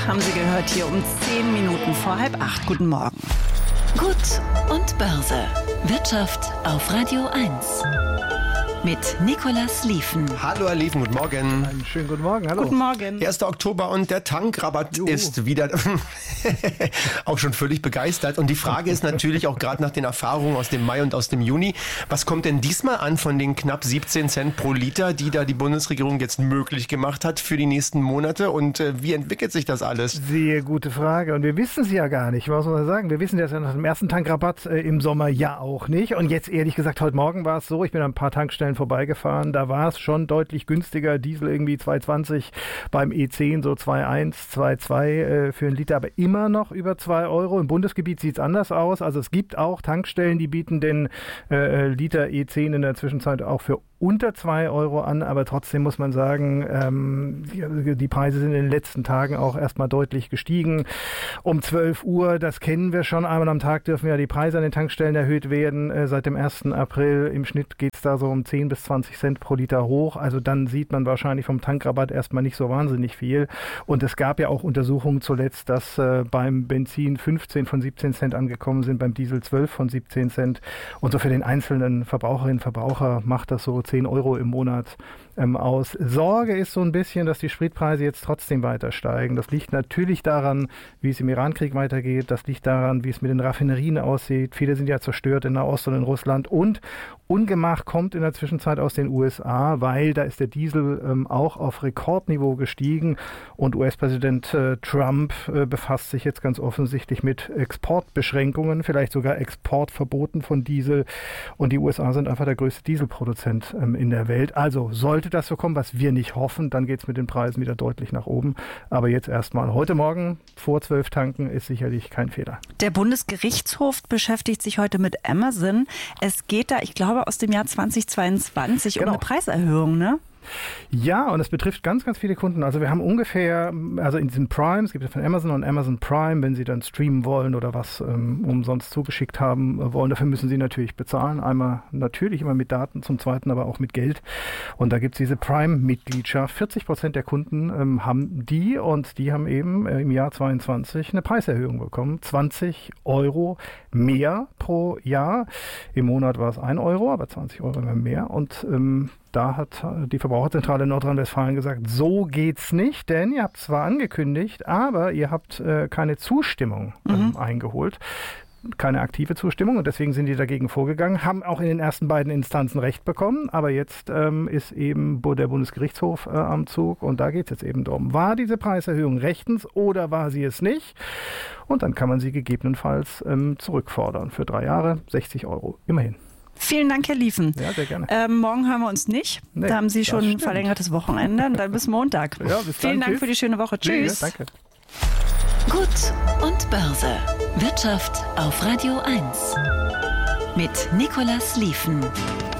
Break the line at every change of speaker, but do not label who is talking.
haben Sie gehört, hier um 10 Minuten vor 7:30. Guten Morgen.
Gut und Börse. Wirtschaft auf Radio 1. Mit Nicolas Lieven.
Hallo Herr Lieven, guten Morgen.
Einen schönen guten Morgen, hallo.
Guten Morgen.
1. Oktober und der Tankrabatt ist wieder auch schon völlig begeistert. Und die Frage ist natürlich auch gerade nach den Erfahrungen aus dem Mai und aus dem Juni, was kommt denn diesmal an von den knapp 17 Cent pro Liter, die da die Bundesregierung jetzt möglich gemacht hat für die nächsten Monate? Und wie entwickelt sich das alles?
Sehr gute Frage. Und wir wissen es ja gar nicht, was soll man sagen. Wir wissen das ja nach dem ersten Tankrabatt im Sommer ja auch nicht. Und jetzt ehrlich gesagt, heute Morgen war es so, ich bin an ein paar Tankstellen vorbeigefahren, da war es schon deutlich günstiger. Diesel irgendwie 2,20, beim E10 so 2,1, 2,2 für einen Liter, aber immer noch über 2 Euro. Im Bundesgebiet sieht es anders aus. Also es gibt auch Tankstellen, die bieten den Liter E10 in der Zwischenzeit auch für unter 2 Euro an, aber trotzdem muss man sagen, die Preise sind in den letzten Tagen auch erstmal deutlich gestiegen. Um 12 Uhr, das kennen wir schon, einmal am Tag dürfen ja die Preise an den Tankstellen erhöht werden. Seit dem 1. April im Schnitt geht es da so um 10 bis 20 Cent pro Liter hoch. Also dann sieht man wahrscheinlich vom Tankrabatt erstmal nicht so wahnsinnig viel. Und es gab ja auch Untersuchungen zuletzt, dass beim Benzin 15 von 17 Cent angekommen sind, beim Diesel 12 von 17 Cent. Und so für den einzelnen Verbraucherinnen und Verbraucher macht das so 10 Euro im Monat aus. Sorge ist so ein bisschen, dass die Spritpreise jetzt trotzdem weiter steigen. Das liegt natürlich daran, wie es im Irankrieg weitergeht. Das liegt daran, wie es mit den Raffinerien aussieht. Viele sind ja zerstört in Nahost und in Russland. Und Ungemach kommt in der Zwischenzeit aus den USA, weil da ist der Diesel auch auf Rekordniveau gestiegen. Und US-Präsident Trump befasst sich jetzt ganz offensichtlich mit Exportbeschränkungen, vielleicht sogar Exportverboten von Diesel. Und die USA sind einfach der größte Dieselproduzent in der Welt. Also sollte das so kommen, was wir nicht hoffen, dann geht es mit den Preisen wieder deutlich nach oben. Aber jetzt erstmal heute Morgen vor 12 tanken ist sicherlich kein Fehler.
Der Bundesgerichtshof beschäftigt sich heute mit Amazon. Es geht da, ich glaube, aus dem Jahr 2022 um eine Preiserhöhung, ne?
Ja, und es betrifft ganz, ganz viele Kunden. Also wir haben ungefähr, also in diesen Prime, es gibt ja von Amazon und Amazon Prime, wenn Sie dann streamen wollen oder was umsonst zugeschickt haben wollen, dafür müssen Sie natürlich bezahlen. Einmal natürlich immer mit Daten, zum Zweiten aber auch mit Geld. Und da gibt es diese Prime-Mitgliedschaft. 40% der Kunden haben die und die haben eben im Jahr 22 eine Preiserhöhung bekommen. 20 Euro mehr pro Jahr. Im Monat war es 1 Euro, aber 20 Euro immer mehr. Und da hat die Verbraucherzentrale Nordrhein-Westfalen gesagt, so geht's nicht, denn ihr habt zwar angekündigt, aber ihr habt keine Zustimmung eingeholt. Keine aktive Zustimmung und deswegen sind die dagegen vorgegangen, haben auch in den ersten beiden Instanzen Recht bekommen, aber jetzt ist eben der Bundesgerichtshof am Zug und da geht es jetzt eben darum, war diese Preiserhöhung rechtens oder war sie es nicht? Und dann kann man sie gegebenenfalls zurückfordern für 3 Jahre, 60 Euro, immerhin.
Vielen Dank, Herr Lieven.
Ja, sehr gerne.
Morgen hören wir uns nicht.
Nee,
da haben Sie schon ein
stimmt.
verlängertes Wochenende. Dann bis Montag.
Ja, bis dann.
Vielen Dank
Tschüss.
für die schöne Woche. Tschüss.
Ja, danke.
Gut und Börse. Wirtschaft auf Radio 1. Mit Nicolas Lieven.